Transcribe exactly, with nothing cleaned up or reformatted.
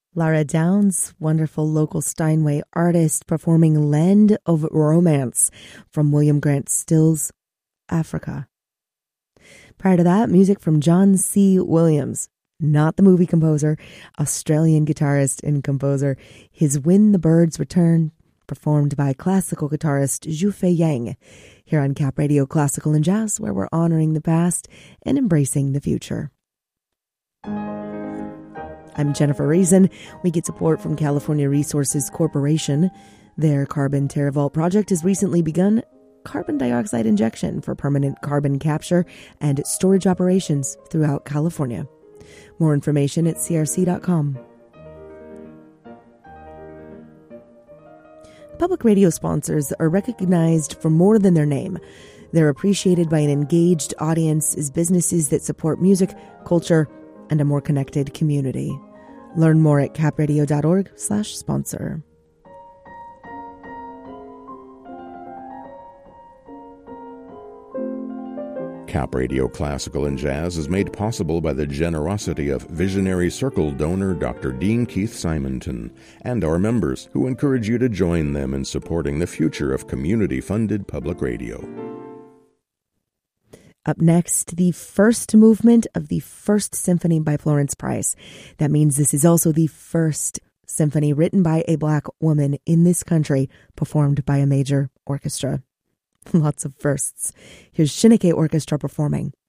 Lara Downs, wonderful local Steinway artist, performing Land of Romance from William Grant Still's Africa. Prior to that, music from John C. Williams, not the movie composer, Australian guitarist and composer. His When the Birds Return, performed by classical guitarist Zhu Fei Yang, here on Cap Radio Classical and Jazz, where we're honoring the past and embracing the future. I'm Jennifer Reason. We get support from California Resources Corporation. Their Carbon TerraVault project has recently begun carbon dioxide injection for permanent carbon capture and storage operations throughout California. More information at C R C dot com. Public radio sponsors are recognized for more than their name. They're appreciated by an engaged audience as businesses that support music, culture, and a more connected community. Learn more at capradio.org slash sponsor. Cap Radio Classical and Jazz is made possible by the generosity of Visionary Circle donor Doctor Dean Keith Simonton and our members, who encourage you to join them in supporting the future of community-funded public radio. Up next, the first movement of the First Symphony by Florence Price. That means this is also the first symphony written by a Black woman in this country, performed by a major orchestra. Lots of firsts. Here's Shinike Orchestra performing